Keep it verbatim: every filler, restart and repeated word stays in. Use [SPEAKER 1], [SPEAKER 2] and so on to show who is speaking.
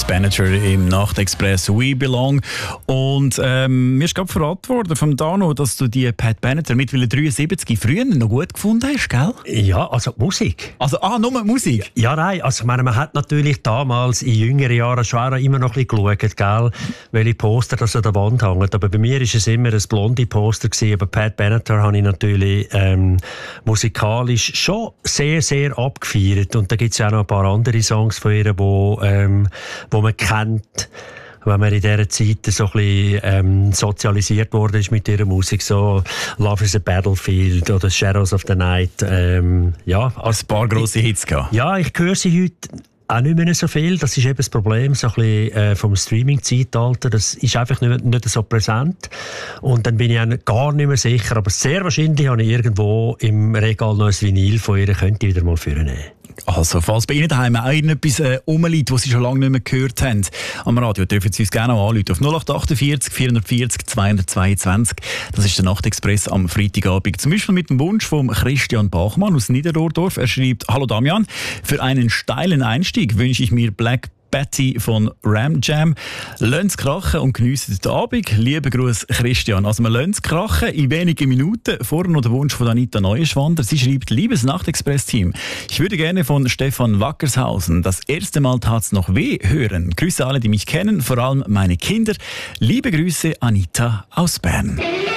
[SPEAKER 1] Pat Benatar im Nachtexpress «We Belong». Und ähm, mir ist gerade verraten worden vom Dano, dass du die Pat Benatar mittlerweile dreiundsiebzig früher noch gut gefunden hast, gell?
[SPEAKER 2] Ja, also Musik.
[SPEAKER 1] Also, ah, nur Musik?
[SPEAKER 2] Ja, nein, also ich meine, man hat natürlich damals in jüngeren Jahren schon auch immer noch ein bisschen geschaut, gell, welche Poster das an der Wand hängen. Aber bei mir war es immer ein blonde Poster gewesen, aber Pat Benatar habe ich natürlich ähm, musikalisch schon sehr, sehr abgefeiert. Und da gibt es ja auch noch ein paar andere Songs von ihr, wo, ähm, wo man kennt, wenn man in dieser Zeit so ein bisschen ähm, sozialisiert worden ist mit ihrer Musik, so «Love is a Battlefield» oder «Shadows of the Night». Ähm, ja,
[SPEAKER 1] also ein paar grosse Hits gehabt.
[SPEAKER 2] Ja, ich höre sie heute auch nicht mehr so viel. Das ist eben das Problem so ein bisschen, äh, vom Streaming-Zeitalter. Das ist einfach nicht, nicht so präsent. Und dann bin ich auch gar nicht mehr sicher. Aber sehr wahrscheinlich habe ich irgendwo im Regal noch ein Vinyl von ihr, könnte ich wieder mal vornehmen.
[SPEAKER 1] Also, falls bei Ihnen daheim auch irgendetwas äh, rumliegt, was Sie schon lange nicht mehr gehört haben, am Radio, dürfen Sie uns gerne auch anrufen auf null acht achtundvierzig vierhundertvierzig zweihundertzweiundzwanzig. Das ist der Nachtexpress am Freitagabend. Zum Beispiel mit dem Wunsch von Christian Bachmann aus Niederrohdorf. Er schreibt: Hallo Damian, für einen steilen Einstieg wünsche ich mir Black Betty von Ram Jam. Lasst krachen und geniessen den Abend. Lieber Gruß, Christian. Also, wir lassen es krachen in wenigen Minuten. Vorher noch der Wunsch von Anita Neuenschwander. Sie schreibt: Liebes Nachtexpress-Team, ich würde gerne von Stefan Wackershausen «Das erste Mal tat's noch weh» hören. Grüße alle, die mich kennen, vor allem meine Kinder. Liebe Grüße, Anita aus Bern.